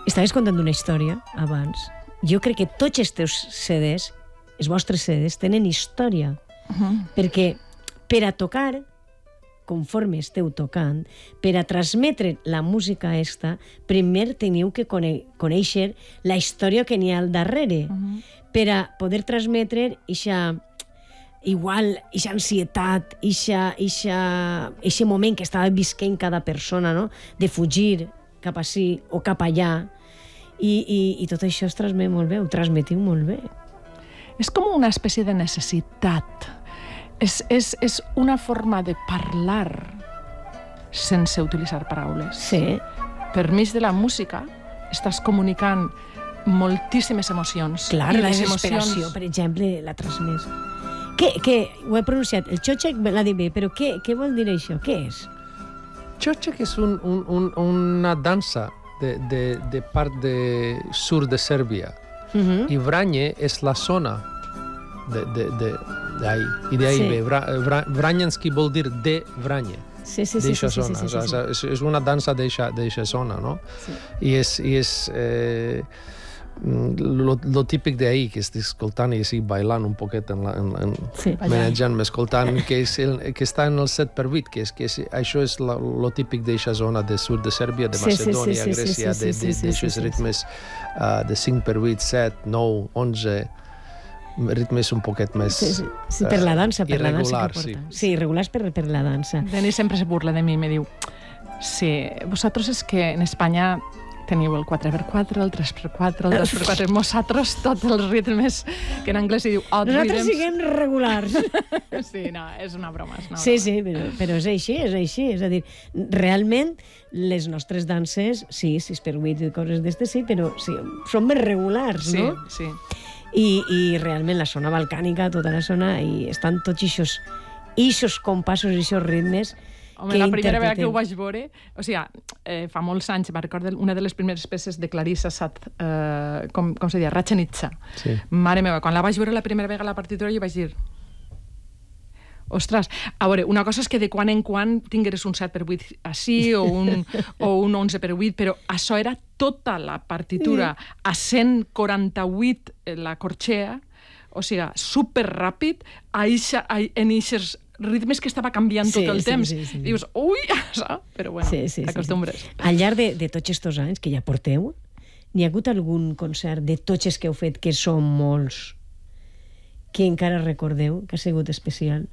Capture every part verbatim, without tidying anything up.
Estaves contant una història abans. Jo crec que tots els teus C Ds, els vostres C Ds, tenen història. Uh-huh. Perquè per a tocar, conforme esteu tocant, per a transmetre la música esta, primer teniu que cone- conèixer la història que n'hi ha al darrere, uh-huh. per a poder transmetre ixa, igual, ixa ansietat, ixa, ixa, ixe moment que estava visquent cada persona, no? De fugir cap ací o cap allà. I, i, i tot això es transmet molt bé, ho transmetiu molt bé. És com una espècie de necessitat. És, és, és una forma de parlar sense utilitzar paraules. Sí. Per mig de la música estàs comunicant moltíssimes emocions. Clar, I la les desesperació, emocions... per exemple, la transmès. Què, què, ho he pronunciat, el Čoček l'ha dit bé, però què, què vol dir això? Què és? Čoček és un, un, un, una dansa de, de, de part de sur de Sèrbia. Uh-huh. I Vranje és la zona de, de, de, d'ahí. I d'ahí sí. ve. Vra, vra, Vranjanski vol dir de Vranje. Sí, sí, sí. D'eixa sí, sí, zona. sí, sí, sí, sí. És, és una dansa d'eixa, d'eixa zona, no? Sí. I és, i és eh, lo, lo típic d'ahí, que estic escoltant i estic bailant un poquet en la, en, en, sí, manejant-me, escoltant, que, és el, que està en el set per vuit, que, és, que és, això és la, lo típic d'eixa zona de sud de Sèrbia, de Macedònia, sí, sí, sí, Grècia, sí, sí, sí, sí, d'eixos sí, sí, sí, ritmes uh, de cinc per vuit, set, nou, onze, ritmes un poquet més sí, sí. Sí, per la dansa, per irregular, la dansa que porta. Sí, sí irregulars per, per la dansa. Denis sempre se burla de mi i me diu sí, vosaltres és que en Espanya teniu el quatre per quatre, el tres per quatre, el dos per quatre, nosaltres tots els ritmes que en anglès hi diu odd nosaltres rhythms. siguem regulars. Sí, no, és una broma. És una sí, broma. sí, però, però és així, és així. És a dir, realment, les nostres danses, sí, sis per vuit i coses d'estes, sí, però sí, són més regulars, sí, no? Sí, sí. I, i realment la zona balcànica, tota la zona, i estan tots ixos, ixos compassos, ixos ritmes. Home, la primera vegada que ho vaig veure, o sigui, eh, fa molts anys, me'n recordo una de les primeres peces de Clarissa Sat, eh, com, com se diria, Ratxanitsa. Sí. Mare meva, quan la vaig veure la primera vegada a la partitura, jo vaig dir... Ostres, a veure, una cosa és que de quan en quan tingueres un set per vuit així o un, o un onze per vuit, però això era tota la partitura a cent quaranta-vuit la corxea, o sigui, superràpid, a ixa, a, en eixes ritmes que estava canviant sí, tot el sí, temps. Sí, sí. Dius, ui, però bueno, sí, sí, t'acostumbres. Sí, sí. Al llarg de, de tots aquests anys que ja porteu, n'hi ha hagut algun concert de tots els que heu fet, que són molts, que encara recordeu, que ha sigut especial?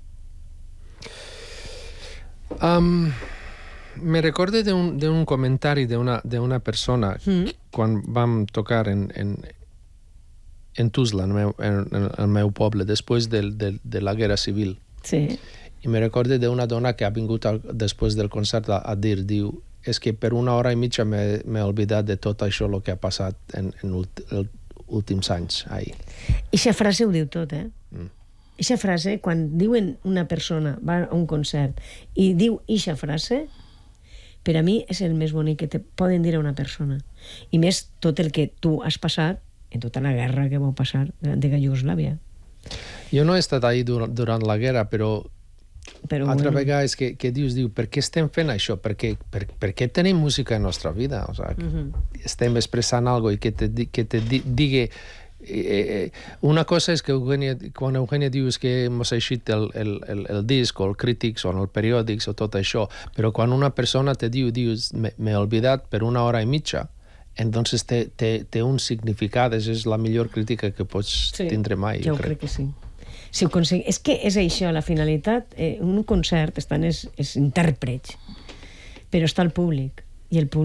Um, me recordo de un, de un comentari de una, de una persona mm. quan vam tocar en, en, en Tuzla, en el meu, en, en el meu poble, després de, de, de la guerra civil. Sí. I me recordo d'una dona que ha vingut al, després del concert a, a dir, diu, és que per una hora i mitja m'he, m'he oblidat de tot això el que ha passat en, en els últims anys. Eixa frase ho diu tot, eh? Mm. Eixa frase, quan diuen una persona va a un concert i diu eixa frase, per a mi és el més bonic que te poden dir a una persona. I més tot el que tu has passat en tota la guerra que vau passar de Iugoslàvia. Jo no he estat ahí durant, durant la guerra, però, però altra bueno. vegada és que, que dius, diu, per què estem fent això? Per què, per, per què tenim música en la nostra vida? O sigui, uh-huh. estem expressant alguna cosa i que te, que te digui... Eh, una cosa és que Eugènia, quan Eugènia dius que hemos eixit el, el, el, el disc o el crítics o el periòdics o tot això, però quan una persona te diu, dius, m'he oblidat per una hora i mitja, entonces té, té, té un significat, és la millor crítica que pots sí, tindre mai. Jo, jo crec. crec que sí. Si ho consegui... És que és això, la finalitat, eh, un concert estan els, els intèrprets, però està el públic, i el públic